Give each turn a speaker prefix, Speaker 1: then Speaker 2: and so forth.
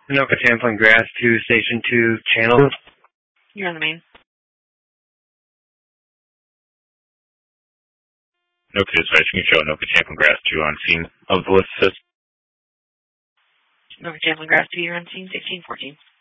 Speaker 1: Anoka Champlin Grass to Station 2 channel.
Speaker 2: You're on the main.
Speaker 3: Anoka dispatch, you can show Anoka Champlin Grass 2 on scene of the lift assist.
Speaker 2: Anoka Champlin Grass 2, you're on scene 1614.